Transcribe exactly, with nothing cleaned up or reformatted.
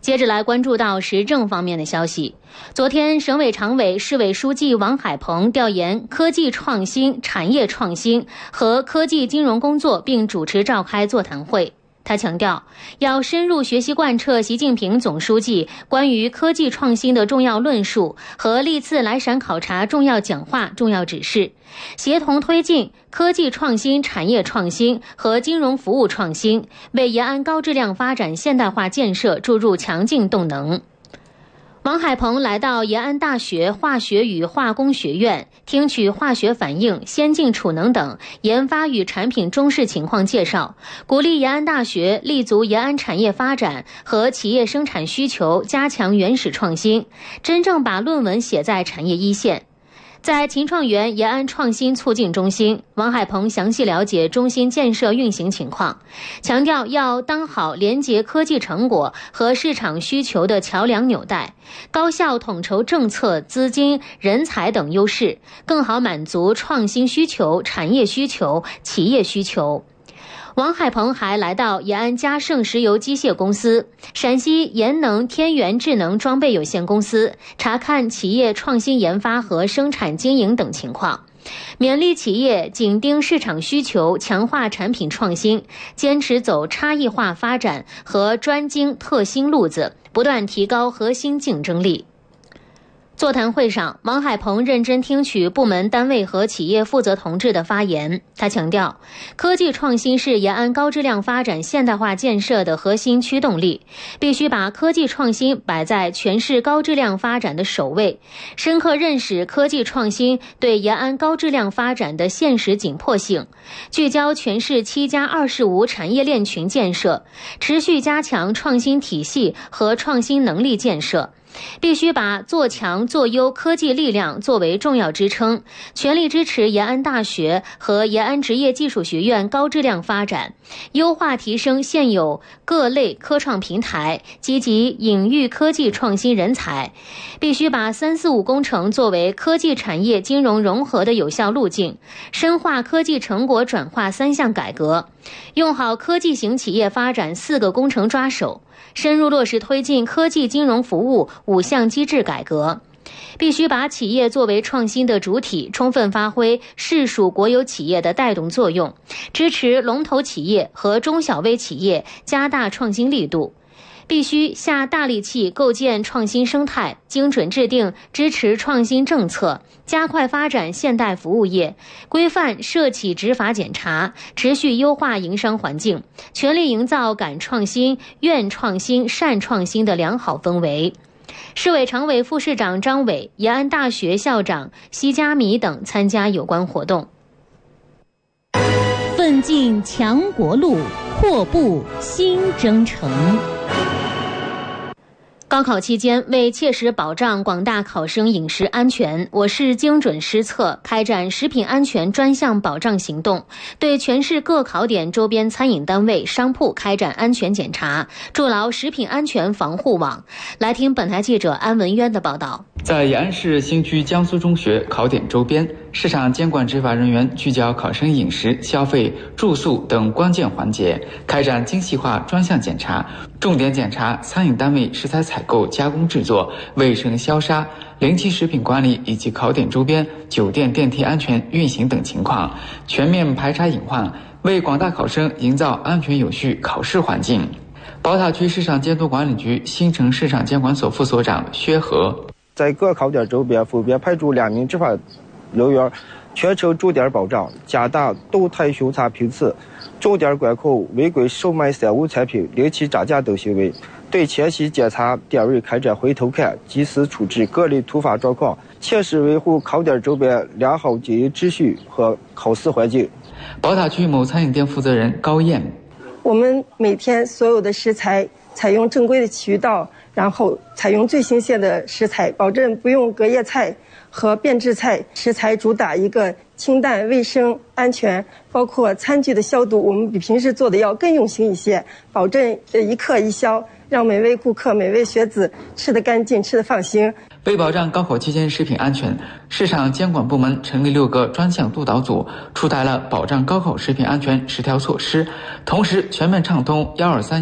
接着来关注到时政方面的消息。昨天，省委常委、市委书记王海鹏调研科技创新、产业创新和科技金融工作，并主持召开座谈会。他强调，要深入学习贯彻习近平总书记关于科技创新的重要论述和历次来陕考察重要讲话、重要指示，协同推进科技创新、产业创新和金融服务创新，为延安高质量发展现代化建设注入强劲动能。王海鹏来到延安大学化学与化工学院，听取化学反应、先进储能等研发与产品中试情况介绍，鼓励延安大学立足延安产业发展和企业生产需求，加强原始创新，真正把论文写在产业一线。在秦创园延安创新促进中心，王海鹏详细了解中心建设运行情况，强调要当好连结科技成果和市场需求的桥梁纽带，高效统筹政策、资金、人才等优势，更好满足创新需求、产业需求、企业需求。王海鹏还来到延安嘉盛石油机械公司、陕西延能天元智能装备有限公司，查看企业创新研发和生产经营等情况，勉励企业紧盯市场需求，强化产品创新，坚持走差异化发展和专精特新路子，不断提高核心竞争力。座谈会上，王海鹏认真听取部门单位和企业负责同志的发言。他强调，科技创新是延安高质量发展现代化建设的核心驱动力，必须把科技创新摆在全市高质量发展的首位，深刻认识科技创新对延安高质量发展的现实紧迫性，聚焦全市七加二十五产业链群建设，持续加强创新体系和创新能力建设。必须把做强做优科技力量作为重要支撑，全力支持延安大学和延安职业技术学院高质量发展，优化提升现有各类科创平台，积极引育科技创新人才。必须把三四五工程作为科技产业金融融合的有效路径，深化科技成果转化三项改革，用好科技型企业发展四个工程抓手，深入落实推进科技金融服务五项机制改革。必须把企业作为创新的主体，充分发挥市属国有企业的带动作用，支持龙头企业和中小微企业加大创新力度。必须下大力气构建创新生态，精准制定支持创新政策，加快发展现代服务业，规范涉企执法检查，持续优化营商环境，全力营造敢创新、愿创新、善创新的良好氛围。市委常委、副市长张伟、延安大学校长奚佳米等参加有关活动。奋进强国路，阔步新征程。高考期间，为切实保障广大考生饮食安全，我市精准施策，开展食品安全专项保障行动，对全市各考点周边餐饮单位、商铺开展安全检查，筑牢食品安全防护网。来听本台记者安文渊的报道。 在延安市新区江苏中学考点周边，市场监管执法人员聚焦考生饮食、消费、住宿等关键环节，开展精细化专项检查，重点检查餐饮单位食材采购、加工制作、卫生消杀、临期食品管理以及考点周边酒店电梯安全运行等情况，全面排查隐患，为广大考生营造安全有序考试环境。宝塔区市场监督管理局新城市场监管所副所长薛和， 在各考点周边分别派出两名执法人员，全程驻点保障，加大动态巡查频次，重点管控违规售卖散物产品、临期涨价等行为，对前期检查点位开展回头看，及时处置各类突发状况，切实维护考点周边良好经营秩序和考试环境。 宝塔区某餐饮店负责人高燕， 我们每天所有的食材采用正规的渠道，然后采用最新鲜的食材，保证不用隔夜菜和变质菜，食材主打一个清淡、卫生、安全，包括餐具的消毒，我们比平时做的要更用心一些，保证一客一消，让每位顾客、每位学子吃得干净、吃得放心。 为保障高考期间食品安全，市场监管部门成立六个专项督导组，出台了保障高考食品安全十条措施，同时全面畅通一二三